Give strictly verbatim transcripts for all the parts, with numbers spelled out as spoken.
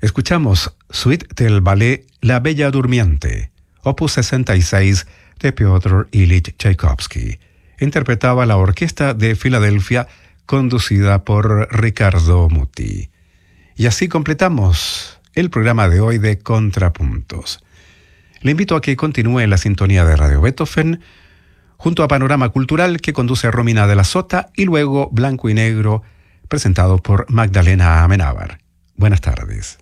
Escuchamos Suite del ballet La Bella Durmiente, opus sesenta y seis de Piotr Ilich Tchaikovsky. Interpretaba la Orquesta de Filadelfia, conducida por Ricardo Muti. Y así completamos el programa de hoy de Contrapuntos. Le invito a que continúe en la sintonía de Radio Beethoven, junto a Panorama Cultural, que conduce Romina de la Sota, y luego Blanco y Negro, presentado por Magdalena Amenábar. Buenas tardes.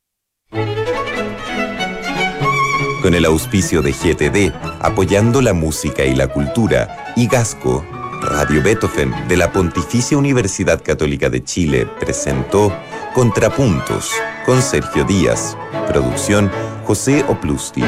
Con el auspicio de G T D, apoyando la música y la cultura, y Gasco, Radio Beethoven de la Pontificia Universidad Católica de Chile presentó Contrapuntos con Sergio Díaz. Producción José Oplusti.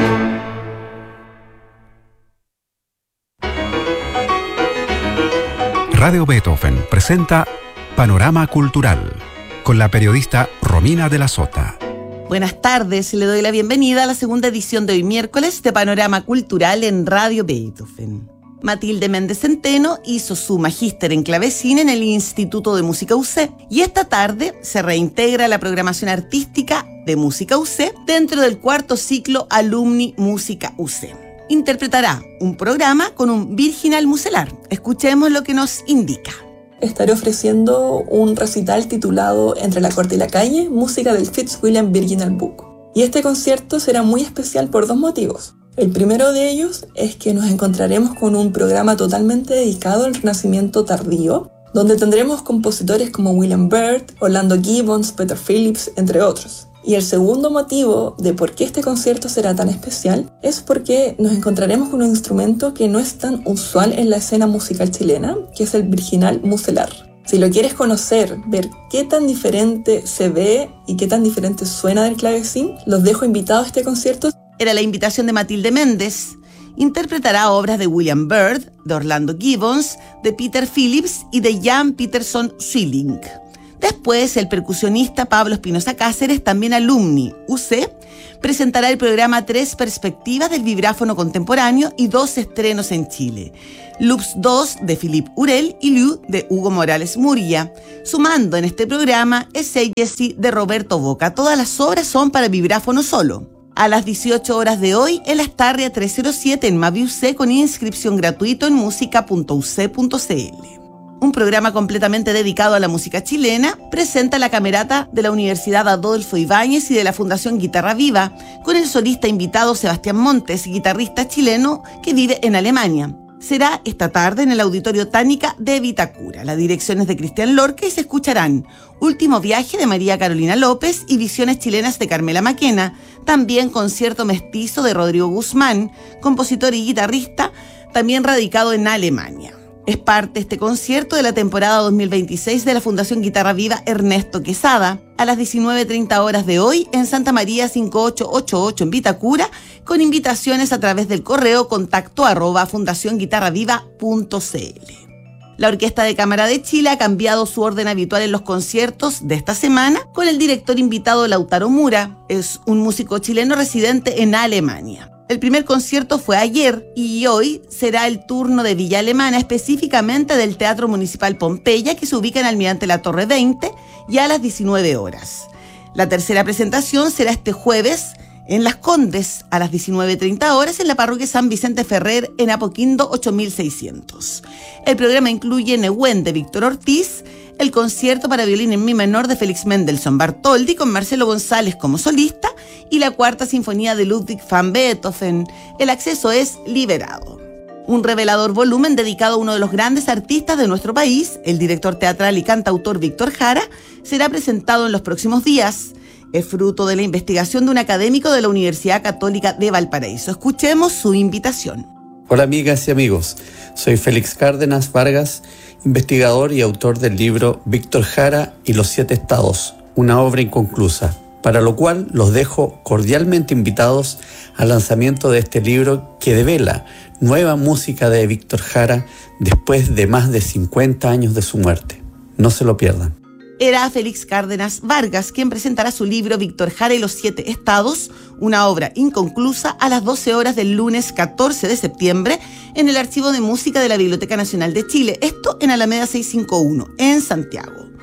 Radio Beethoven presenta Panorama Cultural con la periodista Romina de la Sota. Buenas tardes, le doy la bienvenida a la segunda edición de hoy miércoles de Panorama Cultural en Radio Beethoven. Matilde Méndez Centeno hizo su magíster en clavecín en el Instituto de Música U C y esta tarde se reintegra la programación artística de Música U C dentro del cuarto ciclo Alumni Música U C. Interpretará un programa con un virginal muselar. Escuchemos lo que nos indica. Estaré ofreciendo un recital titulado Entre la corte y la calle, música del Fitzwilliam Virginal Book. Y este concierto será muy especial por dos motivos. El primero de ellos es que nos encontraremos con un programa totalmente dedicado al Renacimiento tardío, donde tendremos compositores como William Byrd, Orlando Gibbons, Peter Phillips, entre otros. Y el segundo motivo de por qué este concierto será tan especial es porque nos encontraremos con un instrumento que no es tan usual en la escena musical chilena, que es el virginal muselar. Si lo quieres conocer, ver qué tan diferente se ve y qué tan diferente suena del clavecín, los dejo invitados a este concierto. Era la invitación de Matilde Méndez. Interpretará obras de William Byrd, de Orlando Gibbons, de Peter Phillips y de Jan Peterson Schilling. Después, el percusionista Pablo Espinosa Cáceres, también alumni U C, presentará el programa Tres Perspectivas del Vibráfono Contemporáneo y dos estrenos en Chile. Lux dos de Philippe Urel y Liu de Hugo Morales Muria. Sumando en este programa Essayesi de Roberto Boca. Todas las obras son para vibráfono solo. A las dieciocho horas de hoy, en la Astarria trescientos siete en Mavi U C con inscripción gratuita en música punto u c punto c l. Un programa completamente dedicado a la música chilena, presenta la camerata de la Universidad Adolfo Ibáñez y de la Fundación Guitarra Viva, con el solista invitado Sebastián Montes, guitarrista chileno que vive en Alemania. Será esta tarde en el Auditorio Tánica de Vitacura. Las direcciones de Cristian Lorca y se escucharán Último Viaje de María Carolina López y Visiones Chilenas de Carmela Maquena, también Concierto Mestizo de Rodrigo Guzmán, compositor y guitarrista, también radicado en Alemania. Es parte este concierto de la temporada dos mil veintiséis de la Fundación Guitarra Viva Ernesto Quesada, a las diecinueve treinta horas de hoy en Santa María cinco ocho ocho ocho en Vitacura, con invitaciones a través del correo contacto arroba fundacionguitarraviva punto c l. La Orquesta de Cámara de Chile ha cambiado su orden habitual en los conciertos de esta semana con el director invitado Lautaro Mura. Es un músico chileno residente en Alemania. El primer concierto fue ayer y hoy será el turno de Villa Alemana, específicamente del Teatro Municipal Pompeya, que se ubica en Almirante La Torre veinte, y a las diecinueve horas. La tercera presentación será este jueves en Las Condes, a las diecinueve treinta horas, en la parroquia San Vicente Ferrer, en Apoquindo ocho mil seiscientos. El programa incluye Nehuen de Víctor Ortiz, el concierto para violín en mi menor de Félix Mendelssohn Bartholdy con Marcelo González como solista y la cuarta sinfonía de Ludwig van Beethoven. El acceso es liberado. Un revelador volumen dedicado a uno de los grandes artistas de nuestro país, el director teatral y cantautor Víctor Jara, será presentado en los próximos días. Es fruto de la investigación de un académico de la Universidad Católica de Valparaíso. Escuchemos su invitación. Hola amigas y amigos, soy Félix Cárdenas Vargas, investigador y autor del libro Víctor Jara y los siete estados, una obra inconclusa, para lo cual los dejo cordialmente invitados al lanzamiento de este libro que devela nueva música de Víctor Jara después de más de cincuenta años de su muerte. No se lo pierdan. Era Félix Cárdenas Vargas quien presentará su libro Víctor Jara y los siete estados, una obra inconclusa, a las doce horas del lunes catorce de septiembre en el Archivo de Música de la Biblioteca Nacional de Chile, esto en Alameda seiscientos cincuenta y uno, en Santiago.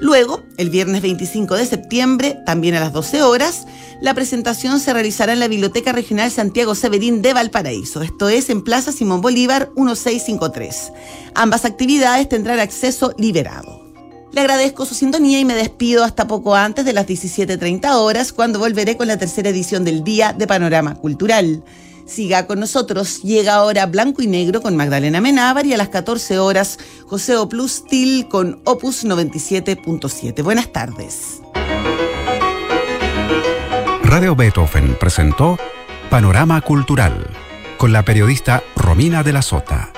Luego, el viernes veinticinco de septiembre, también a las doce horas, la presentación se realizará en la Biblioteca Regional Santiago Severín de Valparaíso, esto es en Plaza Simón Bolívar dieciséis cincuenta y tres. Ambas actividades tendrán acceso liberado. Le agradezco su sintonía y me despido hasta poco antes de las diecisiete treinta horas, cuando volveré con la tercera edición del Día de Panorama Cultural. Siga con nosotros. Llega ahora Blanco y Negro con Magdalena Menábar y a las catorce horas José Plus Til con Opus noventa y siete punto siete. Buenas tardes. Radio Beethoven presentó Panorama Cultural con la periodista Romina de la Sota.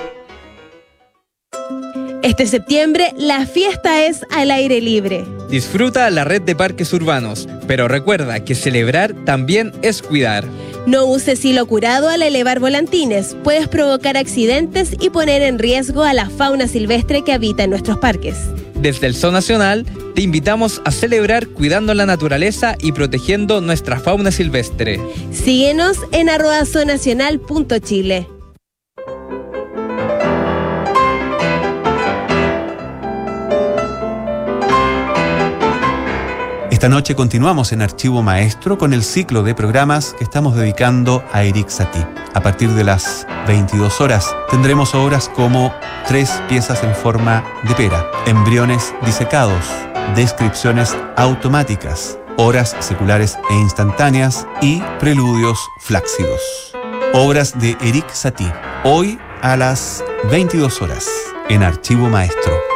Este septiembre la fiesta es al aire libre. Disfruta la red de parques urbanos, pero recuerda que celebrar también es cuidar. No uses hilo curado al elevar volantines. Puedes provocar accidentes y poner en riesgo a la fauna silvestre que habita en nuestros parques. Desde el Zoo Nacional, te invitamos a celebrar cuidando la naturaleza y protegiendo nuestra fauna silvestre. Síguenos en arroba zoonacional punto chile. Esta noche continuamos en Archivo Maestro con el ciclo de programas que estamos dedicando a Erik Satie. A partir de las veintidós horas tendremos obras como Tres piezas en forma de pera, Embriones disecados, Descripciones automáticas, Horas seculares e instantáneas y Preludios flácidos. Obras de Erik Satie, hoy a las veintidós horas en Archivo Maestro.